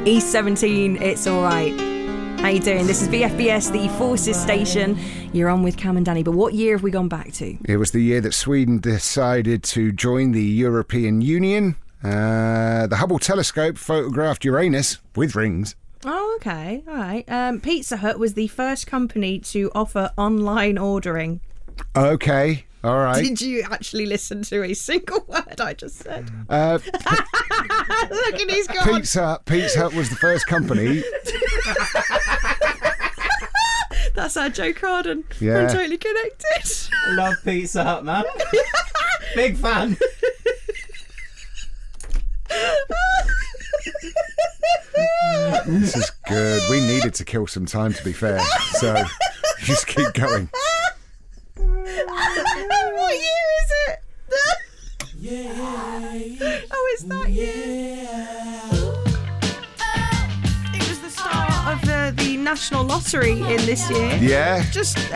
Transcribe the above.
East 17, It's Alright. How you doing? This is VFBS, the Forces Station. You're on with Cam and Danny, but what year have we gone back to? It was the year that Sweden decided to join the European Union. The Hubble telescope photographed Uranus with rings. Oh, okay. All right. Pizza Hut was the first company to offer online ordering. Okay. All right. Did you actually listen to a single word I just said? Look, and he's gone. Pizza Hut was the first company. That's our Joe Carden from Totally Connected. Love Pizza Hut, man. Big fan. This is good. We needed to kill some time, to be fair. So just keep going. What year is it? Oh, it's that year. It was the start of the National Lottery in this year. Yeah. Just